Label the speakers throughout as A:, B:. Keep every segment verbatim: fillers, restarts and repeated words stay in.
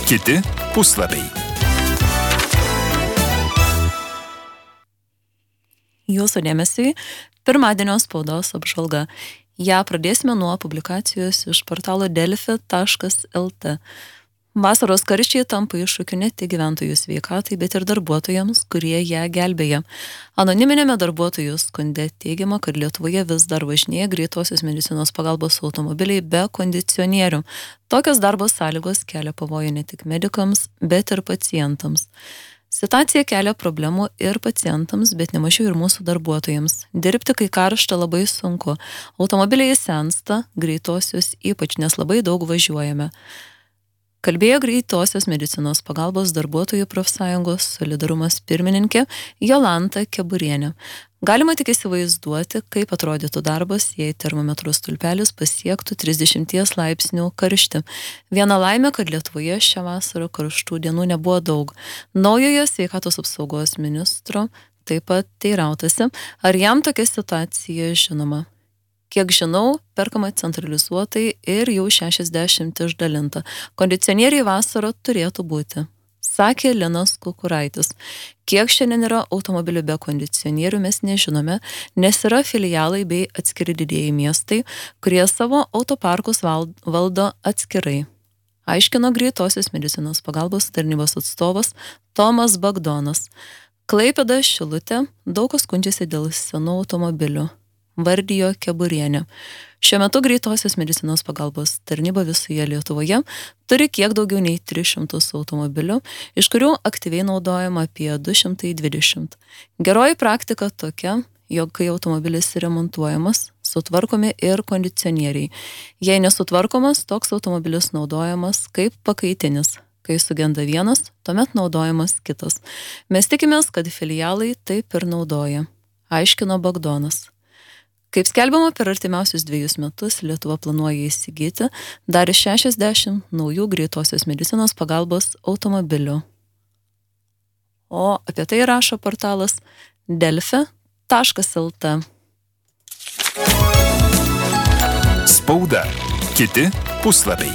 A: kiti puslapiai.
B: Jūsų dėmesiui pirmadienio spaudos apžvalga. Ja pradėsime nuo publikacijos iš portalo delfi taškas lt. Vasaros karščiai tampa iššūkiu ne tik gyventojų sveikatai, bet ir darbuotojams, kurie ją gelbėja. Anoniminėme darbuotojų skunde teigiama, kad Lietuvoje vis dar važinėja greitosios medicinos pagalbos automobiliai be kondicionierių. Tokios darbo sąlygos kelia pavojų ne tik medikams, bet ir pacientams. Situacija kelia problemų ir pacientams, bet nemažiau ir mūsų darbuotojams. Dirbti, kai karšta, labai sunku. Automobiliai sensta, greitosios ypač, nes labai daug važiuojame. Kalbėjo greitosios medicinos pagalbos darbuotojų profsąjungos Solidarumas pirmininkė Jolanta Keburienė. Galima tik įsivaizduoti, kaip atrodytų darbas, jei termometro stulpelis pasiektų trisdešimt laipsnių karštį. Viena laimė, kad Lietuvoje šią vasarą karštų dienų nebuvo daug. Naujojo sveikatos apsaugos ministro taip pat teirautasi, ar jam tokia situacija žinoma. Kiek žinau, perkama centralizuotai ir jau šešiasdešimt išdalinta. Kondicionieriai vasarą turėtų būti, sakė Linas Kukuraitis. Kiek šiandien yra automobilių be kondicionierių mes nežinome, nes yra filialai bei atskiri didieji miestai, kurie savo autoparkus valdo atskirai. Aiškino greitosios medicinos pagalbos tarnybos atstovas Tomas Bagdonas. Klaipėda, Šilutė, daug kas skundžiasi dėl senų automobilių. Vardijo Keburienė. Šiuo metu greitosios medicinos pagalbos tarnyba visoje Lietuvoje turi kiek daugiau nei tris šimtus automobilių, iš kurių aktyviai naudojama apie du šimtai dvidešimt. Geroji praktika tokia, jog kai automobilis remontuojamas, sutvarkomi ir kondicionieriai. Jei nesutvarkomas, toks automobilis naudojamas kaip pakaitinis. Kai sugenda vienas, tuomet naudojamas kitas. Mes tikimės, kad filialai taip ir naudoja, aiškino Bagdonas. Kaip skelbiama, per artimiausius dviejus metus Lietuva planuoja įsigyti dar šešiasdešimt naujų greitosios medicinos pagalbos automobilių. O apie tai rašo portalas delfi taškas lt.
A: Spauda. Kiti puslapiai.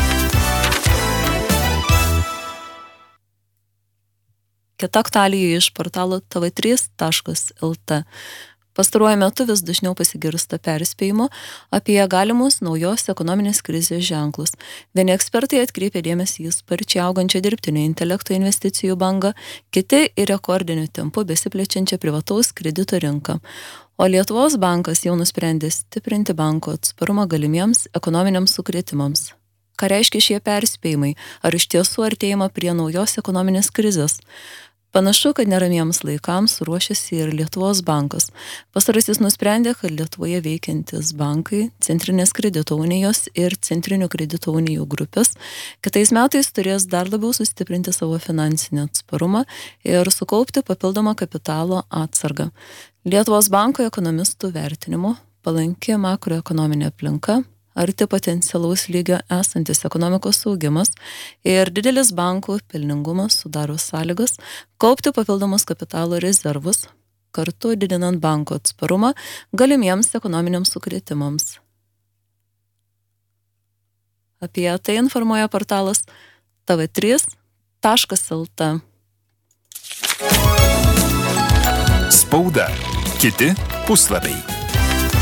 B: Kita aktualija iš portalo t v trys taškas lt. Pastaruoju metu vis dažniau pasigirsta perspėjimo apie galimus naujos ekonominės krizės ženklus. Vieni ekspertai atkreipė dėmesį į sparčiai augančią dirbtinio intelekto investicijų bangą, kiti į rekordiniu tempu besiplečiančią privataus kredito rinką. O Lietuvos bankas jau nusprendė stiprinti banko atsparumą galimiems ekonominiams sukrėtimams. Ką reiškia šie perspėjimai? Ar iš tiesų artėjama prie naujos ekonominės krizės? Panašu, kad neramiems laikams ruošiasi ir Lietuvos bankas. Pastarasis nusprendė, kad Lietuvoje veikiantis bankai, centrinės kredito unijos ir centrinių kredito unijų grupės kitais metais turės dar labiau sustiprinti savo finansinį atsparumą ir sukaupti papildomą kapitalo atsargą. Lietuvos banko ekonomistų vertinimu palanki makroekonominė aplinka, arti potencialaus lygio esantis ekonomikos augimas ir didelis bankų pelningumas sudaro sąlygas kaupti papildomus kapitalo rezervus, kartu didinant banko atsparumą galimiems ekonominiams sukrėtimams. Apie tai informuoja portalas t v trys taškas lt.
A: Spauda. Kiti puslapiai.